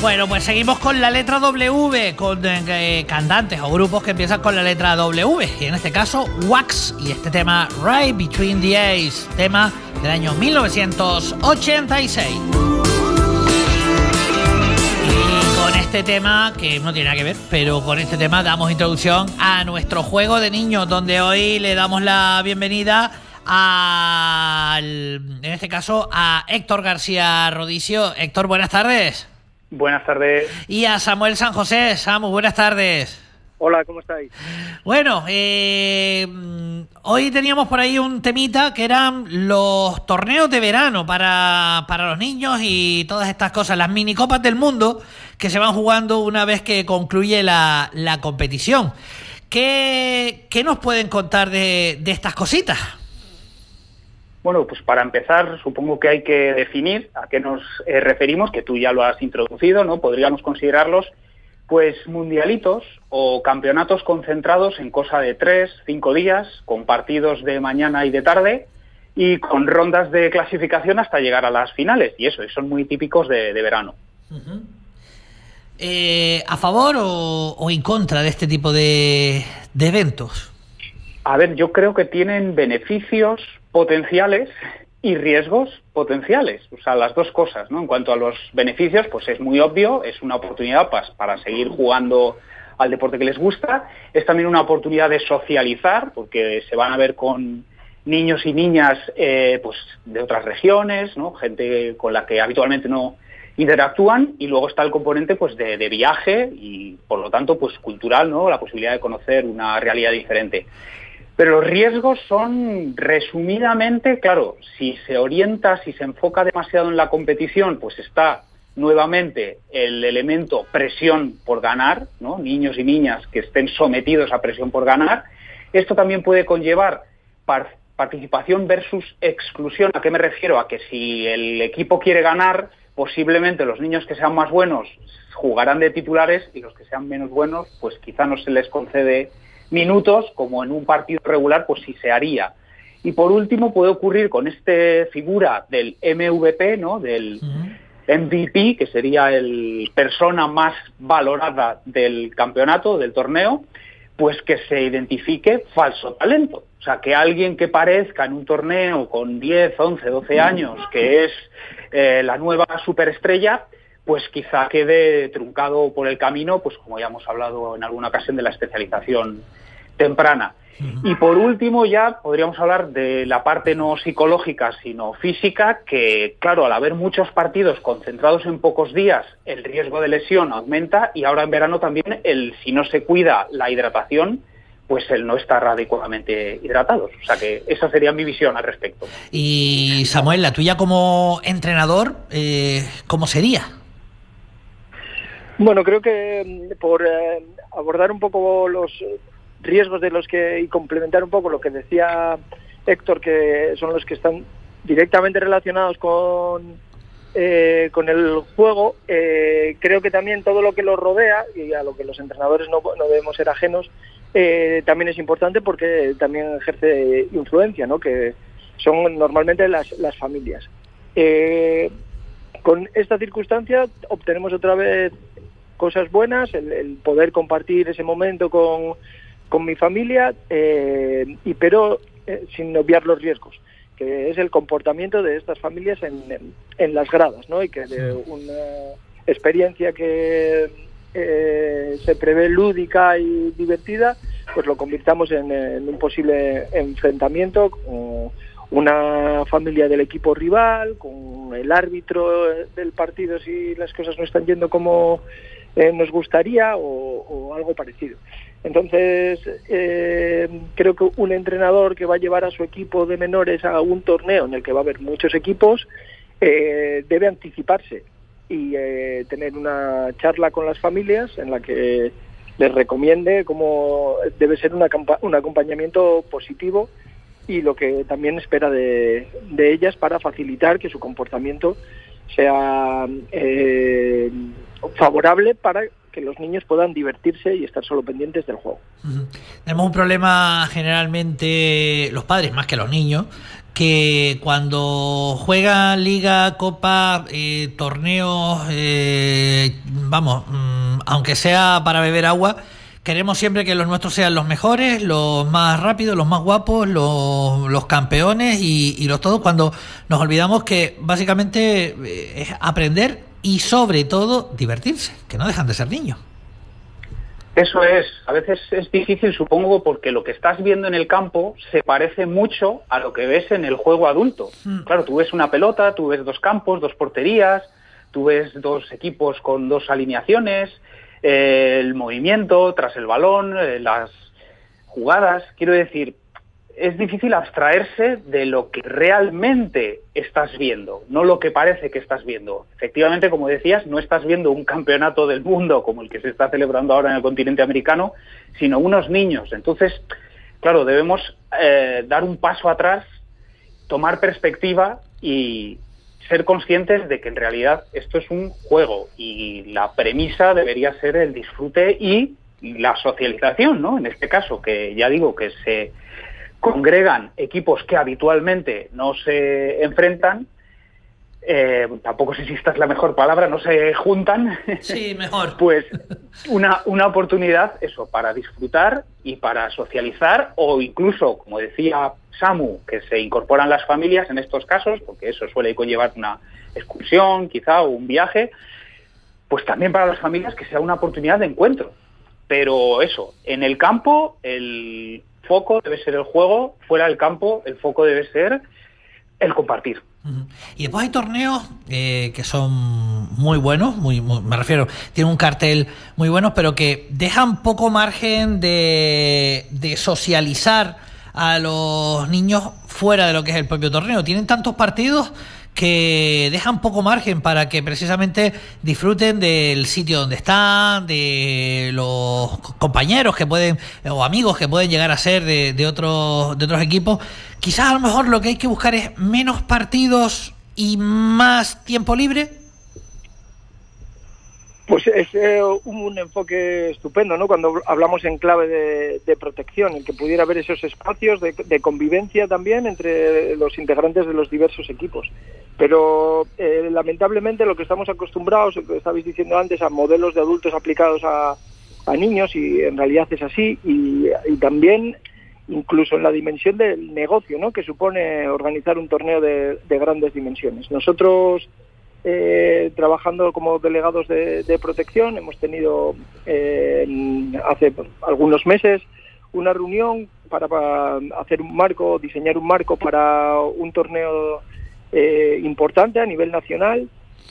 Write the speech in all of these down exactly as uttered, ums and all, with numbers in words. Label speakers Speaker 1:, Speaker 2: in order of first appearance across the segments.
Speaker 1: Bueno, pues seguimos con la letra W, con eh, cantantes o grupos que empiezan con la letra W, y en este caso Wax, y este tema Right Between the Eyes, tema del año mil novecientos ochenta y seis. Y con este tema, que no tiene nada que ver, pero con este tema damos introducción a nuestro juego de niños, donde hoy le damos la bienvenida al, en este caso, a Héctor García Rodicio. Héctor, buenas tardes.
Speaker 2: Buenas tardes.
Speaker 1: Y a Samuel San José. Samu, buenas tardes.
Speaker 3: Hola, ¿cómo estáis?
Speaker 1: Bueno, eh, hoy teníamos por ahí un temita que eran los torneos de verano para, para los niños y todas estas cosas, las minicopas del mundo que se van jugando una vez que concluye la, la competición. ¿Qué, qué nos pueden contar de, de estas cositas?
Speaker 2: Bueno, pues para empezar, supongo que hay que definir a qué nos eh, referimos, que tú ya lo has introducido, ¿no? Podríamos considerarlos, pues, mundialitos o campeonatos concentrados en cosa de tres, cinco días, con partidos de mañana y de tarde, y con rondas de clasificación hasta llegar a las finales, y eso, y son muy típicos de, de verano.
Speaker 1: Uh-huh. eh, ¿A favor o, o en contra de este tipo de, de eventos?
Speaker 2: A ver, yo creo que tienen beneficios potenciales y riesgos potenciales, o sea, las dos cosas, ¿no? En cuanto a los beneficios, pues es muy obvio, es una oportunidad para, para seguir jugando al deporte que les gusta, es también una oportunidad de socializar, porque se van a ver con niños y niñas eh, pues de otras regiones, ¿no? Gente con la que habitualmente no interactúan, y luego está el componente pues de, de viaje y, por lo tanto, pues cultural, ¿no? La posibilidad de conocer una realidad diferente. Pero los riesgos son, resumidamente, claro, si se orienta, si se enfoca demasiado en la competición, pues está nuevamente el elemento presión por ganar, ¿no? Niños y niñas que estén sometidos a presión por ganar. Esto también puede conllevar par- participación versus exclusión. ¿A qué me refiero? A que si el equipo quiere ganar, posiblemente los niños que sean más buenos jugarán de titulares y los que sean menos buenos, pues quizá no se les concede minutos, como en un partido regular, pues sí se haría. Y por último puede ocurrir con esta figura del M V P, ¿no? Del uh-huh. M V P, que sería el persona más valorada del campeonato, del torneo, pues que se identifique falso talento. O sea, que alguien que parezca en un torneo con diez, once, doce años, que es eh, la nueva superestrella, pues quizá quede truncado por el camino, pues como ya hemos hablado en alguna ocasión de la especialización temprana. Uh-huh. Y por último ya podríamos hablar de la parte no psicológica, sino física, que claro, al haber muchos partidos concentrados en pocos días, el riesgo de lesión aumenta, y ahora en verano también, el si no se cuida la hidratación, pues el no estar adecuadamente hidratados. O sea que esa sería mi visión al respecto.
Speaker 1: Y Samuel, la tuya como entrenador, eh, ¿cómo sería?
Speaker 3: Bueno, creo que por eh, abordar un poco los riesgos de los que y complementar un poco lo que decía Héctor, que son los que están directamente relacionados con eh, con el juego, eh, creo que también todo lo que lo rodea, y a lo que los entrenadores no, no debemos ser ajenos, eh, también es importante, porque también ejerce influencia, ¿no? Que son normalmente las, las familias. Eh, con esta circunstancia obtenemos otra vez cosas buenas, el, el poder compartir ese momento con, con mi familia, eh, y pero eh, sin obviar los riesgos, que es el comportamiento de estas familias en, en, en las gradas, ¿no? Y que de una experiencia que eh, se prevé lúdica y divertida, pues lo convirtamos en, en un posible enfrentamiento con una familia del equipo rival, con el árbitro del partido si las cosas no están yendo como Eh, nos gustaría, o, o algo parecido. Entonces, eh, creo que un entrenador que va a llevar a su equipo de menores a un torneo en el que va a haber muchos equipos, eh, debe anticiparse y eh, tener una charla con las familias en la que les recomiende cómo debe ser una campa- un acompañamiento positivo, y lo que también espera de, de ellas, para facilitar que su comportamiento sea eh, favorable para que los niños puedan divertirse y estar solo pendientes del juego.
Speaker 1: Uh-huh. Tenemos un problema generalmente los padres, más que los niños, que cuando juegan liga, copa, eh, torneos, eh, vamos, mmm, aunque sea para beber agua, queremos siempre que los nuestros sean los mejores, los más rápidos, los más guapos, los, los campeones y, y los todos, cuando nos olvidamos que básicamente es aprender y sobre todo divertirse, que no dejan de ser niños.
Speaker 2: Eso es, a veces es difícil, supongo, porque lo que estás viendo en el campo se parece mucho a lo que ves en el juego adulto. Mm. Claro, tú ves una pelota, tú ves dos campos, dos porterías, tú ves dos equipos con dos alineaciones, eh, el movimiento tras el balón, eh, las jugadas. Quiero decir, es difícil abstraerse de lo que realmente estás viendo, no lo que parece que estás viendo. Efectivamente, como decías, no estás viendo un campeonato del mundo como el que se está celebrando ahora en el continente americano, sino unos niños. Entonces, claro, debemos eh, dar un paso atrás, tomar perspectiva y ser conscientes de que en realidad esto es un juego y la premisa debería ser el disfrute y la socialización, ¿no? En este caso, que ya digo que se congregan equipos que habitualmente no se enfrentan, eh, tampoco sé si esta es la mejor palabra, no se juntan.
Speaker 1: Sí, mejor.
Speaker 2: Pues una, una oportunidad, eso, para disfrutar y para socializar, o incluso, como decía Samu, que se incorporan las familias en estos casos, porque eso suele conllevar una excursión, quizá, o un viaje, pues también para las familias que sea una oportunidad de encuentro. Pero eso, en el campo, el foco debe ser el juego, fuera del campo el foco debe ser el compartir.
Speaker 1: Uh-huh. Y después hay torneos eh, que son muy buenos, muy, muy, me refiero, tienen un cartel muy bueno, pero que dejan poco margen de, de socializar a los niños fuera de lo que es el propio torneo. Tienen tantos partidos que dejan poco margen para que precisamente disfruten del sitio donde están, de los compañeros que pueden o amigos que pueden llegar a ser de, de otros de otros equipos. Quizás a lo mejor lo que hay que buscar es menos partidos y más tiempo libre.
Speaker 3: Pues es eh, un enfoque estupendo, ¿no? Cuando hablamos en clave de, de protección, el que pudiera haber esos espacios de, de convivencia también entre los integrantes de los diversos equipos. Pero eh, lamentablemente lo que estamos acostumbrados, lo que estabais diciendo antes, a modelos de adultos aplicados a, a niños, y en realidad es así, y, y también incluso en la dimensión del negocio, ¿no? Que supone organizar un torneo de, de grandes dimensiones. Nosotros, Eh, trabajando como delegados de, de protección, hemos tenido eh, hace algunos meses una reunión para, para hacer un marco, diseñar un marco para un torneo eh, importante a nivel nacional,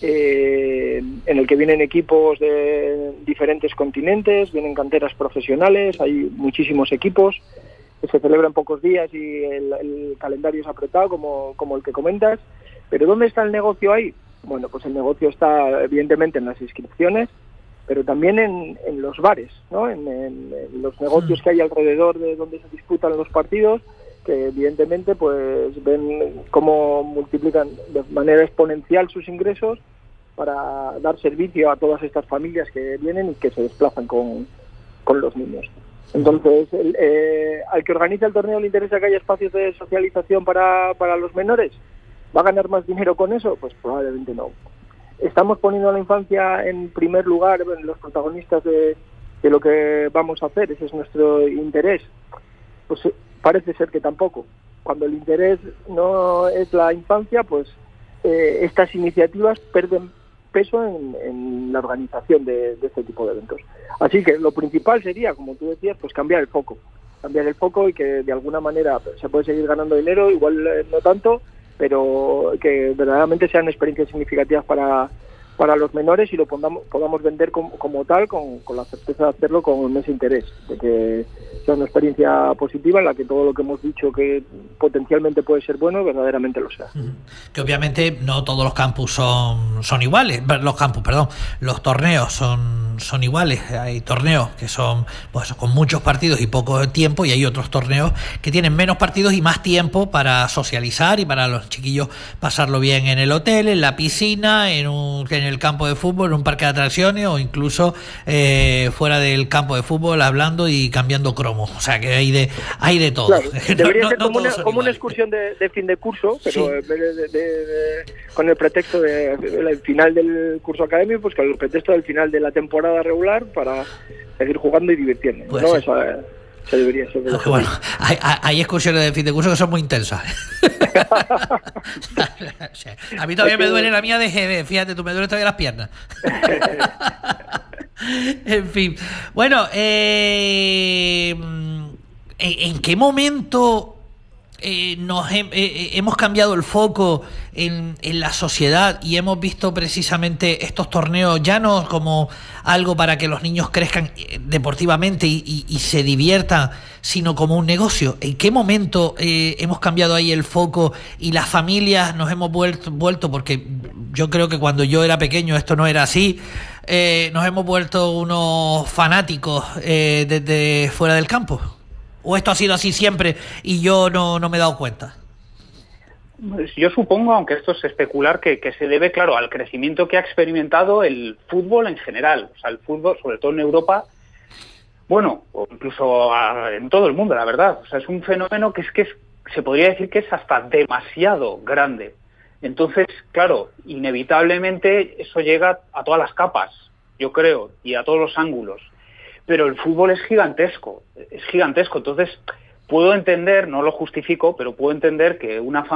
Speaker 3: eh, en el que vienen equipos de diferentes continentes, vienen canteras profesionales, hay muchísimos equipos, que se celebra en pocos días y el, el calendario es apretado como, como el que comentas. Pero ¿dónde está el negocio ahí? Bueno, pues el negocio está evidentemente en las inscripciones, pero también en, en los bares, ¿no? En, en, en los negocios que hay alrededor de donde se disputan los partidos, que evidentemente pues ven cómo multiplican de manera exponencial sus ingresos para dar servicio a todas estas familias que vienen y que se desplazan con, con los niños. Entonces, el, eh, al que organiza el torneo le interesa que haya espacios de socialización para, para los menores. ¿Va a ganar más dinero con eso? Pues probablemente no. ¿Estamos poniendo a la infancia en primer lugar, en los protagonistas de, de lo que vamos a hacer? ¿Ese es nuestro interés? Pues parece ser que tampoco. Cuando el interés no es la infancia, pues eh, estas iniciativas pierden peso en, en la organización de, de este tipo de eventos. Así que lo principal sería, como tú decías, pues cambiar el foco. Cambiar el foco y que de alguna manera se puede seguir ganando dinero, igual eh, no tanto, pero que verdaderamente sean experiencias significativas para, para los menores y lo podamos, podamos vender como, como tal, con, con la certeza de hacerlo con ese interés, de que sea una experiencia positiva en la que todo lo que hemos dicho que potencialmente puede ser bueno, verdaderamente lo sea.
Speaker 1: Que obviamente no todos los campus son, son iguales, los campus, perdón, los torneos son, son iguales. Hay torneos que son pues con muchos partidos y poco tiempo, y hay otros torneos que tienen menos partidos y más tiempo para socializar y para los chiquillos pasarlo bien en el hotel, en la piscina, en, un, en el campo de fútbol, en un parque de atracciones o incluso eh, fuera del campo de fútbol hablando y cambiando cromos. O sea que hay de hay de todo.
Speaker 3: Claro, debería
Speaker 1: no,
Speaker 3: ser
Speaker 1: no,
Speaker 3: como,
Speaker 1: no
Speaker 3: una, como una excursión de, de fin de curso, pero sí. de, de, de, de, con el pretexto del de, final del curso académico, pues con el pretexto del final de la temporada regular para seguir jugando y divirtiendo. Pues ¿no? Sí. Eso, eh, eso debería ser.
Speaker 1: Aunque bueno, hay, hay excursiones de fin de curso que son muy intensas. A mí todavía me duele la mía de G B, fíjate, tú me duele todavía las piernas. En fin, bueno, eh, ¿en, ¿en qué momento eh, nos he, eh, hemos cambiado el foco en, en la sociedad y hemos visto precisamente estos torneos ya no como algo para que los niños crezcan deportivamente y, y, y se diviertan, sino como un negocio? ¿En qué momento eh, hemos cambiado ahí el foco y las familias nos hemos vuelto, vuelto porque yo creo que cuando yo era pequeño esto no era así, eh, nos hemos vuelto unos fanáticos eh, desde fuera del campo? ¿O esto ha sido así siempre y yo no, no me he dado cuenta?
Speaker 2: Pues yo supongo, aunque esto es especular, que, que se debe, claro, al crecimiento que ha experimentado el fútbol en general. O sea, el fútbol, sobre todo en Europa, bueno, o incluso a, en todo el mundo, la verdad. O sea, es un fenómeno que es que es, se podría decir que es hasta demasiado grande. Entonces, claro, inevitablemente eso llega a todas las capas, yo creo, y a todos los ángulos. Pero el fútbol es gigantesco, es gigantesco. Entonces, puedo entender, no lo justifico, pero puedo entender que una familia